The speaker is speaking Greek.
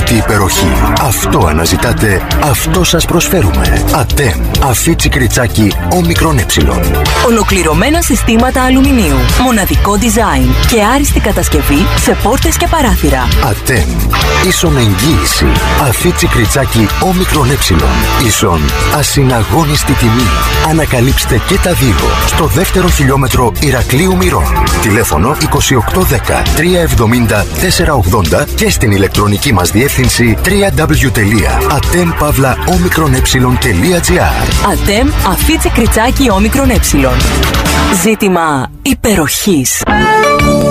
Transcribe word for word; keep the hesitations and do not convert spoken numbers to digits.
ανεξήγητη υπεροχή. Αυτό αναζητάτε, αυτό σας προσφέρουμε. ΑΤΕΜ. Αφίτσι κριτσάκι όμικρον ε. Ολοκληρωμένα συστήματα αλουμινίου. Μοναδικό design και άριστη κατασκευή σε πόρτες και παράθυρα. ΑΤΕΜ. Ίσον εγγύηση. Αφίτσι κριτσάκι όμικρον ε. Ίσον ασυναγώνιστη τιμή. Ανακαλύψτε και τα δύο στο δεύτερο χιλιόμετρο Ηρακλείου Μυρών. Τηλέφωνο είκοσι οκτώ δέκα τριακόσια εβδομήντα τετρακόσια ογδόντα και στην ηλεκτρονική μας διεύθυνση double-u double-u double-u τελεία atem pavla omikron ε τελεία gr. ΑΤΕΜ Αφίτσι κριτσάκι όμικρον ε. Ζήτημα υπεροχής.